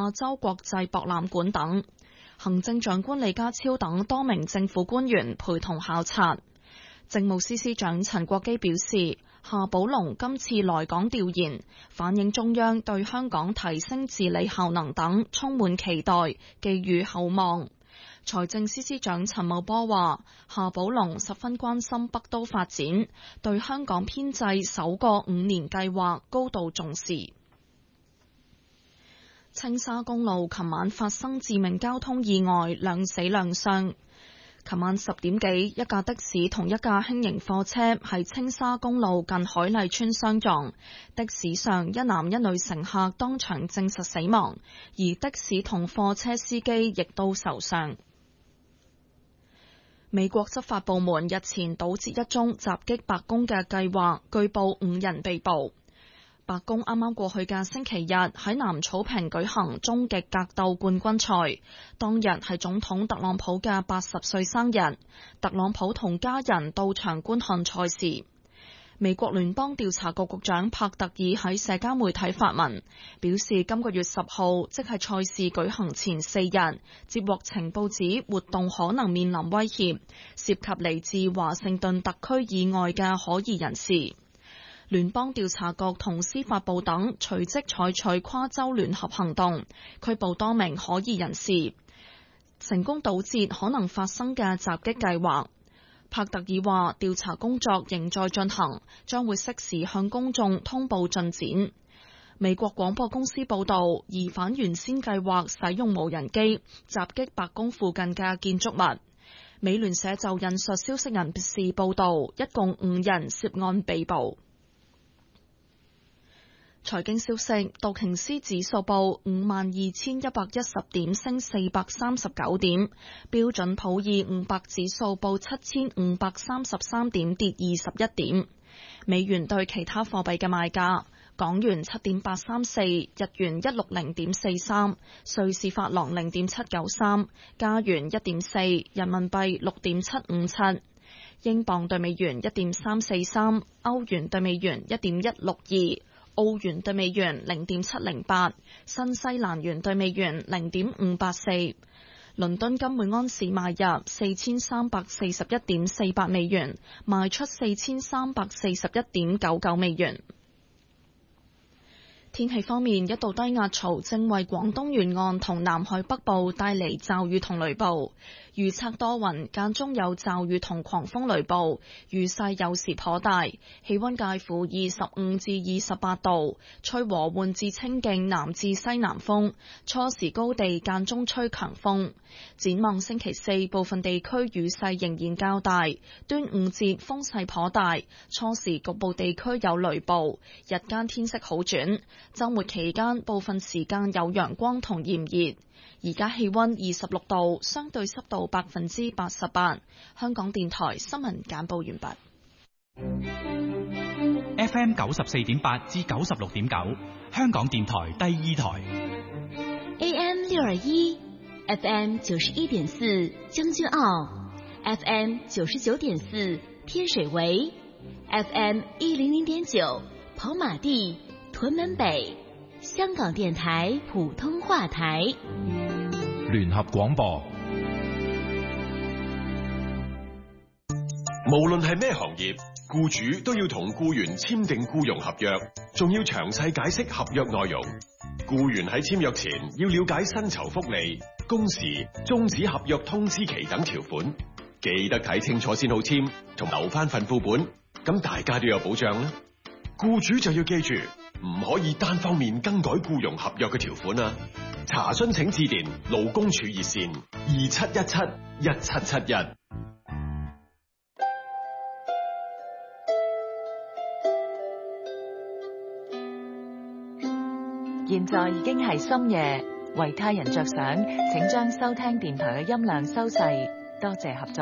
亞洲國際博覽館等。行政長官李家超等多名政府官員陪同考察。政務司司長陳國基表示，夏寶龍今次來港調研，反映中央對香港提升治理效能等充滿期待，寄予厚望。財政司司長陳茂波話，夏寶龍十分關心北都發展，對香港編制首個5年計劃高度重視。青沙公路琴晚發生致命交通意外，2死2傷。琴晚10點幾，一架的士同一架輕型貨車喺青沙公路近海麗村相撞，的士上一男一女乘客當場證實死亡，而的士同貨車司機亦都受傷。美國執法部門日前堵截一宗襲擊白宮嘅計劃，據報5人被捕。白宮啱啱過去嘅星期日喺南草坪舉行終極格鬥冠軍賽，當日係總統特朗普嘅80歲生日，特朗普同家人到場觀看賽事。美國聯邦調查局局長帕特爾喺社交媒體發文，表示今個月10號，即係賽事舉行前4日，接獲情報指活動可能面臨威脅，涉及嚟自華盛頓特區以外嘅可疑人士。聯邦調查局同司法部等隨即採取跨州聯合行動，拘捕多名可疑人士，成功堵截可能發生嘅襲擊計劃。帕特爾話，調查工作仍在進行，將會適時向公眾通報進展。美國廣播公司報導，疑犯原先計劃使用無人機襲擊白宮附近嘅建築物。美聯社就引述消息人士報導，一共5人涉案被捕。財經消息，道瓊斯指數報52,110點，升439點；標準普爾500指數報7,533點，跌21點。美元對其他貨幣嘅賣價：港元7.834，日元160.43，瑞士法郎0.793，加元1.4，人民幣6.757，英鎊對美元1.343，歐元對美元1.162。澳元對美元0.708，新西蘭元對美元0.584。倫敦金每安士買入4341.48美元，賣出4341.99美元。天氣方面，一道低壓槽正為廣東沿岸同南海北部帶嚟驟雨同雷暴，預測多雲，間中有驟雨同狂風雷暴，雨勢有時頗大，氣溫介乎25至28度，吹和緩至清勁南至西南風，初時高地間中吹強風。展望星期四，部分地區雨勢仍然較大，端午節風勢頗大，初時局部地區有雷暴，日間天色好轉。週末期間部分時間有陽光同炎熱，而家氣溫26度，相對濕度88%。香港電台新聞簡報完畢。 FM 94.8至96.9，香港電台第2台。 AM 621 FM 91.4將軍澳 FM 99.4天水圍 FM 100.9跑馬地屯門北，香港電台普通話台。 聯合廣播。 無論係咩行業，僱主都要同僱員簽訂僱傭合約，仲要詳細解釋合約內容。僱員喺簽約前要了解薪酬福利、工時、終止合約通知期等條款，記得睇清楚先好簽，同留翻份副本，咁大家都有保障啦。僱主就要記住，唔可以單方面更改僱傭合約嘅條款啊！查詢請致電勞工處熱線27171771。 現在已經係深夜，為他人着想，請將收聽電台嘅音量收細，多謝合作。